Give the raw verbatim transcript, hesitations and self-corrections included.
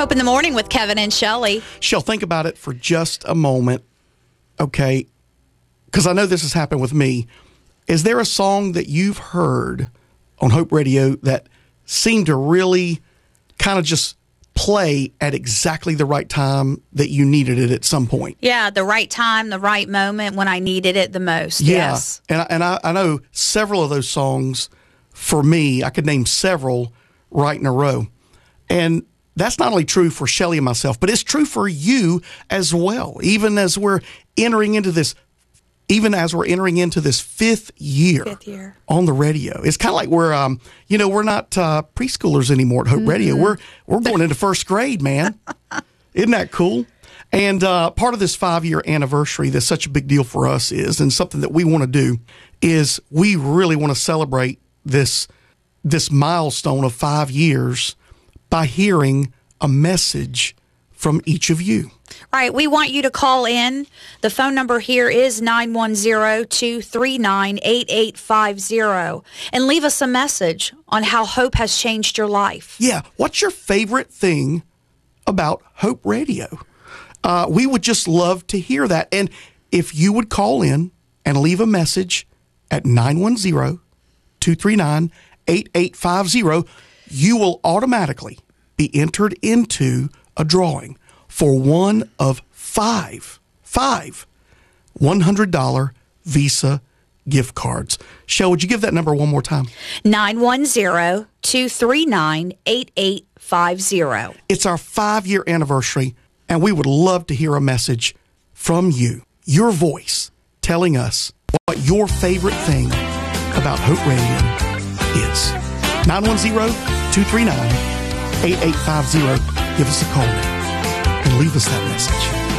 Hope in the Morning with Kevin and Shelley. Shell, think about it for just a moment, okay? Because I know this has happened with me. Is there a song that you've heard on Hope Radio that seemed to really kind of just play at exactly the right time that you needed it at some point? Yeah, the right time, the right moment when I needed it the most. Yeah. Yes. And, and I, I know several of those songs, for me, I could name several right in a row. And that's not only true for Shelley and myself, but it's true for you as well. Even as we're entering into this, even as we're entering into this fifth year, Fifth year. on the radio, it's kind of like we're, um, you know, we're not uh, preschoolers anymore at Hope mm-hmm. Radio. We're we're going into first grade, man. Isn't that cool? And uh, part of this five-year anniversary that's such a big deal for us is, and something that we want to do, is we really want to celebrate this this milestone of five years by hearing a message from each of you. Right. We want you to call in. The phone number here is nine one zero, two three nine, eight eight five zero. And leave us a message on how Hope has changed your life. Yeah. What's your favorite thing about Hope Radio? Uh, we would just love to hear that. And if you would call in and leave a message at nine one zero, two three nine, eight eight five zero, you will automatically be entered into a drawing for one of five, five one hundred dollars Visa gift cards. Shell, would you give that number one more time? nine one zero, two three nine, eight eight five zero. It's our five-year anniversary, and we would love to hear a message from you, your voice, telling us what your favorite thing about Hope Radio is. nine one zero, two three nine, eight eight five zero. Give us a call now and leave us that message.